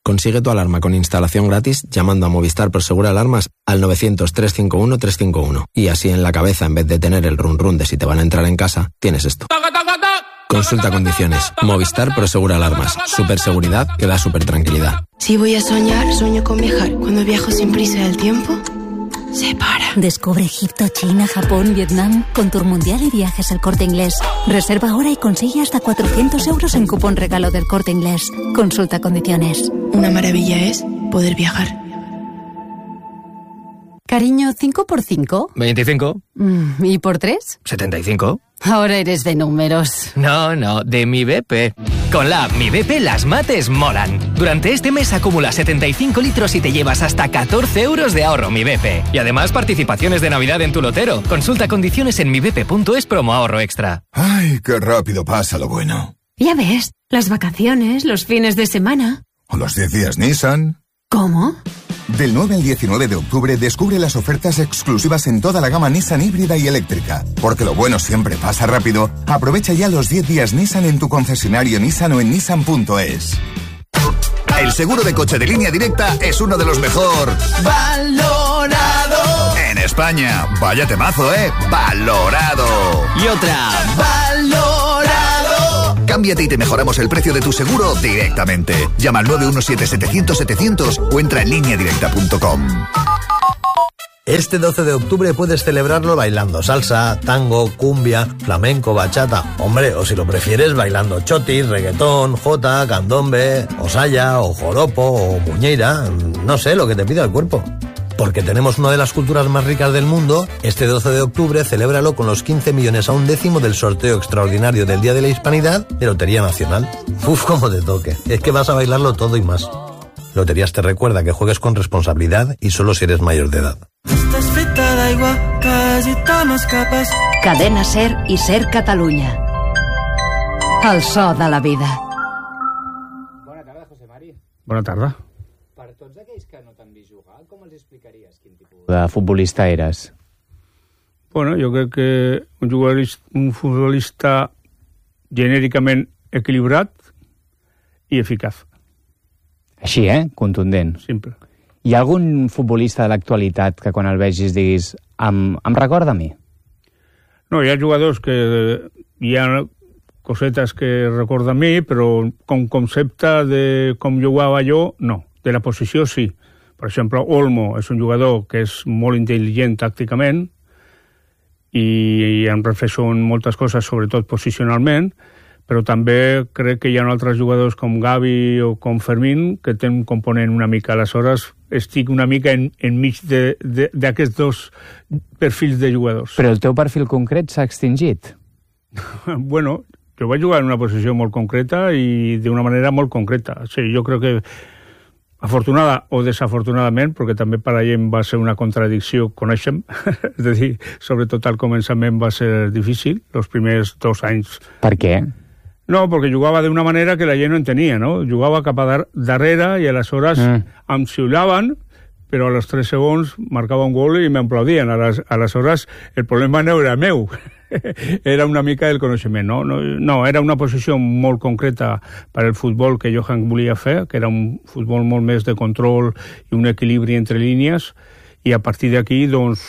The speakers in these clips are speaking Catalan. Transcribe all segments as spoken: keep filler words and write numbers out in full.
Consigue tu alarma con instalación gratis llamando a Movistar Prosegur Alarmas al novecientos, trescientos cincuenta y uno, trescientos cincuenta y uno. Y así en la cabeza, en vez de tener el run run de si te van a entrar en casa, tienes esto. Consulta condiciones. Movistar Prosegur Alarmas. Super seguridad que da super tranquilidad. Si voy a soñar, sueño con viajar. Cuando viajo sin prisa del tiempo, se para. Descubre Egipto, China, Japón, Vietnam con Tour Mundial y Viajes El Corte Inglés. Reserva ahora y consigue hasta cuatrocientos euros en cupón regalo del Corte Inglés. Consulta condiciones. Una maravilla es poder viajar. Cariño, ¿cinco por cinco? veinticinco. Mm, ¿Y por tres? setenta y cinco. Ahora eres de números. No, no, de Mi B P. Con la app Mi B P las mates molan. Durante este mes acumula setenta y cinco litros y te llevas hasta catorce euros de ahorro Mi B P. Y además participaciones de Navidad en tu lotero. Consulta condiciones en mi b p punto es promo ahorro extra. Ay, qué rápido pasa lo bueno. Ya ves, las vacaciones, los fines de semana. O los diez días Nissan. ¿Cómo? Del nueve al diecinueve de octubre descubre las ofertas exclusivas en toda la gama Nissan híbrida y eléctrica. Porque lo bueno siempre pasa rápido. Aprovecha ya los diez días Nissan en tu concesionario Nissan o en nissan punto es. El seguro de coche de Línea Directa es uno de los mejor valorado en España. Vaya temazo, ¿eh? Valorado. Y otra. Valorado. Cámbiate y te mejoramos el precio de tu seguro directamente. Llama al nueve uno siete, setecientos, setecientos o entra en línea directa punto com. Este doce de octubre puedes celebrarlo bailando salsa, tango, cumbia, flamenco, bachata. Hombre, o si lo prefieres, bailando chotis, reggaetón, jota, candombe, o saya, o joropo, o muñeira. No sé, lo que te pida el cuerpo. Porque tenemos una de las culturas más ricas del mundo, este doce de octubre celébralo con los quince millones a un décimo del sorteo extraordinario del Día de la Hispanidad de Lotería Nacional. Uf, como te toque. Es que vas a bailarlo todo y más. Loterías te recuerda que juegues con responsabilidad y solo si eres mayor de edad. Cadena Ser i Ser Catalunya. El so de la vida. Bona tarda, José Mari. Bona tarda. Per tots aquells que no t'han vist jugar, com els explicaries quin tipus de futbolista eres? Bueno, jo crec que un jugador, un futbolista genèricament equilibrat i eficaç. Així, eh? Contundent. Simple. Hi ha algun futbolista de l'actualitat que quan el vegis diguis em, em recorda a mi? No, hi ha jugadors que hi ha cosetes que recorda a mi, però com concepte de com jugava jo, no. De la posició, sí. Per exemple, Olmo és un jugador que és molt intel·ligent tàcticament i em refereixo en moltes coses, sobretot posicionalment, però també crec que hi ha altres jugadors com Gavi o com Fermín que tenen un component una mica. Aleshores, estic una mica en, enmig d'aquests dos perfils de jugadors. Però el teu perfil concret s'ha extingit? Bueno, jo vaig jugar en una posició molt concreta i d'una manera molt concreta. Sí, jo crec que afortunada o desafortunadament, perquè també per a ell va ser una contradicció, conèixer-me, és a dir, sobretot al començament va ser difícil, els primers dos anys. Per què? No, perquè jugava d'una manera que la gent no entenia, no? Jugava cap a dar darrere i aleshores mm. em xiulaven, però a los tres segons marcava un gol i m'aplaudien. Aleshores, el problema no era meu, era una mica el coneixement, no? No, no, era una posició molt concreta per al futbol que Johan volia fer, que era un futbol molt més de control i un equilibri entre línies, i a partir d'aquí, doncs,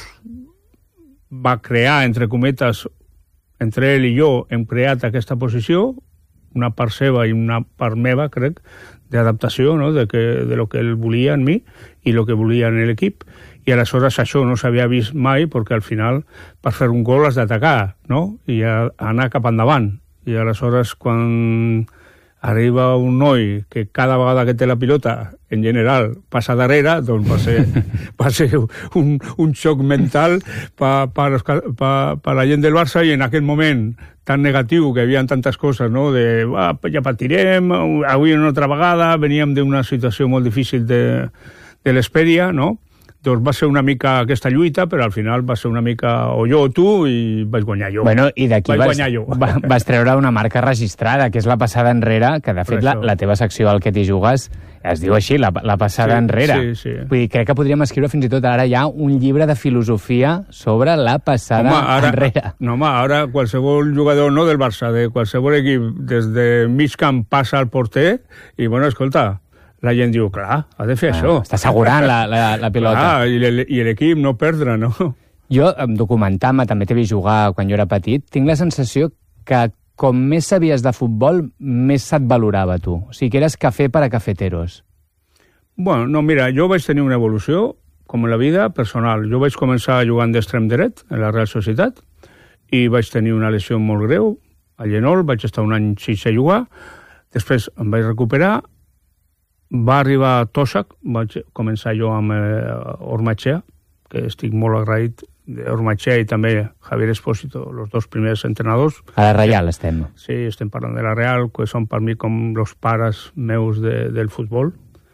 va crear, entre cometes, entre ell i jo, hem creat aquesta posició, una part seva i una part meva, crec, d'adaptació, no? de, que, de lo que ell volia en mi i lo que volia en l'equip. I aleshores això no s'havia vist mai, perquè al final, per fer un gol has d'atacar, no? I a, a anar cap endavant. I aleshores, quan arriba un noi que cada vegada que té la pilota, en general, passa darrere, doncs va ser, va ser un, un xoc mental per pa, pa, pa, pa la gent del Barça, i en aquest moment tan negatiu, que hi havia tantes coses, no? de ah, ja patirem, avui una altra vegada, veníem d'una situació molt difícil de, de l'Hesperia, no? Doncs va ser una mica aquesta lluita, però al final va ser una mica o jo o tu, i vaig guanyar jo. Bueno, i d'aquí vas, va, vas treure una marca registrada, que és la passada enrere, que de fet la, la teva secció al que t'hi jugues es diu així, la, la passada sí, enrere. Sí, sí. Vull dir, crec que podríem escriure fins i tot ara ja un llibre de filosofia sobre la passada home, ara, enrere. No, home, ara qualsevol jugador, no del Barça, de qualsevol equip, des de mig camp passa al porter, i bueno, escolta, la gent diu, clar, ha de fer ah, això. Està assegurant la, la, la pilota. Clar, i l'equip no perdre, no? Jo, documentant-me, també t'he vist jugar quan jo era petit, tinc la sensació que com més sabies de futbol, més se't valorava tu. O sigui, que eres cafè per a cafeteros. Bueno, no, mira, jo vaig tenir una evolució, com en la vida, personal. Jo vaig començar jugant d'extrem dret, en la Real Societat, i vaig tenir una lesió molt greu, a Llenol, vaig estar un any sense jugar, després em vaig recuperar, va arribar Tosac, vaig començar jo amb eh, Ormachea, que estic molt agraït d'Ormachea i també Javier Espósito, els dos primers entrenadors. A la Real estem. Sí, estem parlant de la Real, que són per mi com els pares meus de, del futbol.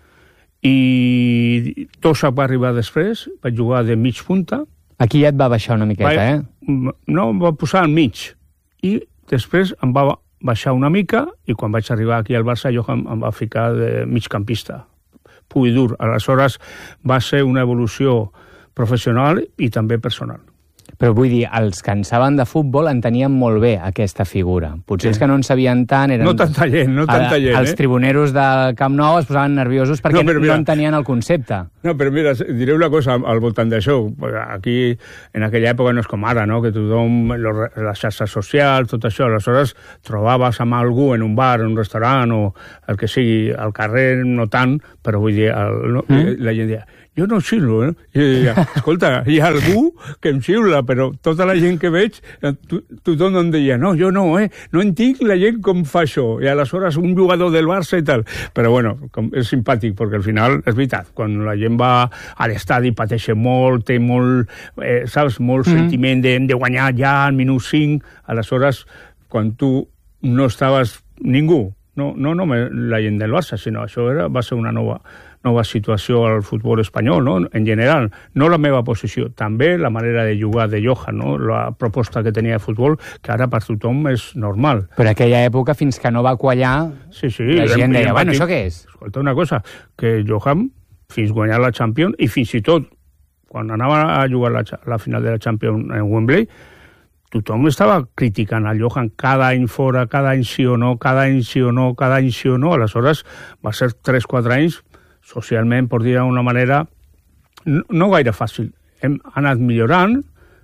I Tosac va arribar després, vaig jugar de mig punta. Aquí ja et va baixar una miqueta, va, eh? No, em va posar al mig. I després em va baixar una mica i quan vaig arribar aquí al Barça jo em, em va ficar de migcampista. Pur i dur. Aleshores va ser una evolució professional i també personal. Però vull dir, els que en saben de futbol en tenien molt bé aquesta figura. Potser sí. Els que no en sabien tant eren... No tanta gent, no tanta gent, eh? Els tribuneros del Camp Nou es posaven nerviosos perquè no, mira, no entenien el concepte. No, però mira, diré una cosa al voltant d'això. Aquí, en aquella època no és com ara, no? Que tothom, les xarxes socials, tot això, aleshores trobaves amb algú en un bar, en un restaurant o el que sigui, al carrer, no tant, però vull dir, el, no, mm? la gent deia, jo no xiulo, eh? I deia, escolta, hi ha algú que em xiula, però tota la gent que veig, to, tothom em deia, no, jo no, eh? No entenc la gent com fa això. I aleshores un jugador del Barça i tal. Però bueno, com, és simpàtic, perquè al final, és veritat, quan la gent va a l'estadi pateix molt, té molt, eh, saps, molt mm. sentiment de, de guanyar ja al minut cinc, aleshores, quan tu no estaves ningú, no, no només la gent del Barça, sinó això era, va ser una nova nova situació al futbol espanyol, no? En general, no la meva posició, també la manera de jugar de Johan, no? La proposta que tenia de futbol, que ara per tothom és normal. Però en aquella època, fins que no va quallar, sí, sí, la gent deia, bueno, això què és? Escolta una cosa, que Johan, fins guanyar la Champions, i fins i tot, quan anava a jugar la, la final de la Champions en Wembley, tothom estava criticant al Johan cada any fora, cada any sí o no, cada any sí o no, cada any sí o no, aleshores va ser tres quatre anys socialment, per dir d'una manera, no, no gaire fàcil. Hem anat millorant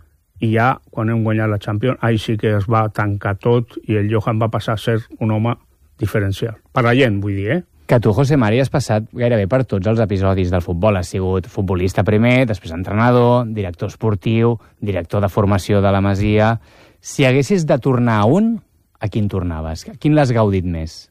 i ja, quan hem guanyat la Champions, ahí sí que es va tancar tot i el Johan va passar a ser un home diferencial. Per la gent, vull dir, eh? Que tu, José Mari, has passat gairebé per tots els episodis del futbol. Has sigut futbolista primer, després entrenador, director esportiu, director de formació de la Masia. Si haguessis de tornar a un, a quin tornaves? A quin l'has gaudit més?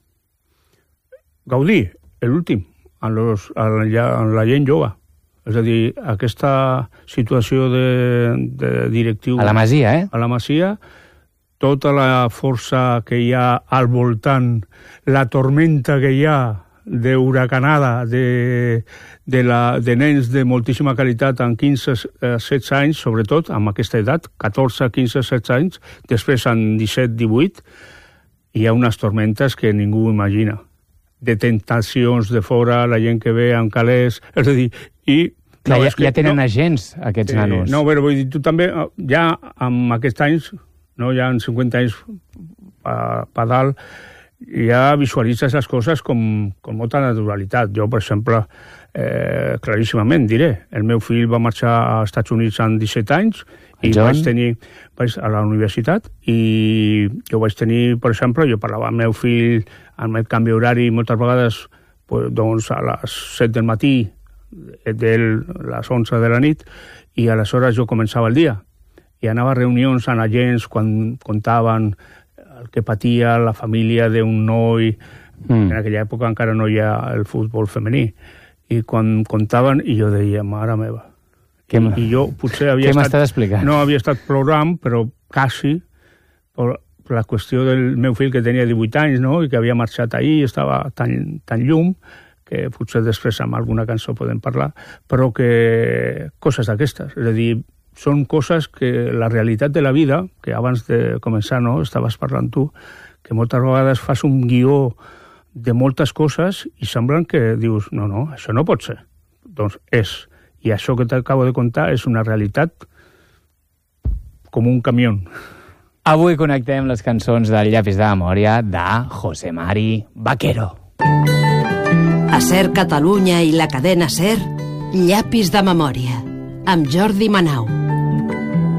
Gaudir, l'últim. En, los, en, la, en la gent jove. És a dir, aquesta situació de, de directiu... A la Masia, eh? A la Masia, tota la força que hi ha al voltant, la tormenta que hi ha d'huracanada, de, de, la, de nens de moltíssima qualitat amb quinze setze anys, sobretot, amb aquesta edat, catorze, quinze, setze anys, després amb disset, divuit, hi ha unes tormentes que ningú imagina. De tentacions de fora, la gent que ve amb calés, és a dir, i... No, ja, que, ja tenen no, agents, aquests eh, nanos. No, però vull dir, tu també, ja amb aquests anys, no, ja en cinquanta anys a, a dalt, ja visualitzes les coses com, com molta naturalitat. Jo, per exemple, eh, claríssimament diré, el meu fill va marxar als Estats Units amb disset anys, i John? vaig tenir vaig a la universitat i jo vaig tenir, per exemple, jo parlava amb el meu fill amb el canvi horari moltes vegades pues, doncs a les set del matí d'ell a les onze de la nit i aleshores jo començava el dia i anava a reunions amb agents quan contaven el que patia la família d'un noi, mm. en aquella època encara no hi ha el futbol femení, i quan contaven i jo deia, mare meva, I, i jo potser havia estat, no havia estat plorant, però quasi, per, per la qüestió del meu fill que tenia divuit anys, no?, i que havia marxat ahir, estava tan, tan llum, que potser després amb alguna cançó podem parlar, però que coses d'aquestes, és a dir, són coses que la realitat de la vida, que abans de començar, no?, estaves parlant tu, que moltes vegades fas un guió de moltes coses i semblen que dius, no, no, això no pot ser. Doncs és. I això que t'acabo de contar és una realitat com un camió. Avui connectem les cançons del Llapis de Memòria de José Mari Vaquero. A Ser Catalunya i la cadena Ser, Llapis de memòria, amb Jordi Manau.